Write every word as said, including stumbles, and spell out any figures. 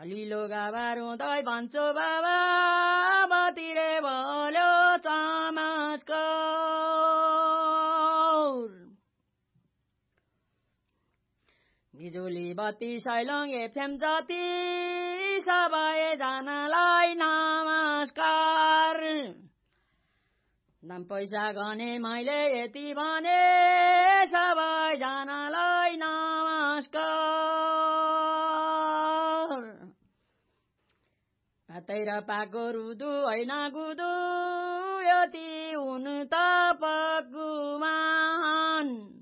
लिलो गाभा रुँदै भन्छु बाबा बतिरे बोल्यो चमत्कार बिजुली बत्ती सैलङ एफएम जति सबैजनालाई नमस्कार दाम पैसा गने मैले यति भने सबैजनालाई नमस्कार तैर पाको रुदु होइन गुदु यति हुन त पगुमान